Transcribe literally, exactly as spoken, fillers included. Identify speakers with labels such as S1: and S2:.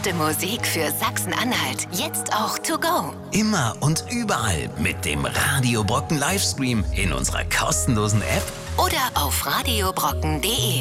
S1: beste Musik für Sachsen-Anhalt. Jetzt auch to go.
S2: Immer und überall mit dem Radio Brocken Livestream in unserer kostenlosen App
S1: Oder auf radiobrocken punkt de.